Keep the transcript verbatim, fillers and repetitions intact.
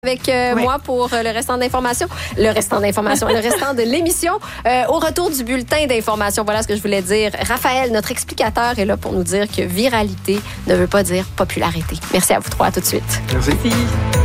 Avec euh, oui. moi pour euh, le restant d'informations. Le restant d'informations, le restant de l'émission. Euh, au retour du bulletin d'information, voilà ce que je voulais dire. Raphaël, notre explicateur, est là pour nous dire que viralité ne veut pas dire popularité. Merci à vous trois, à tout de suite. Merci. Merci.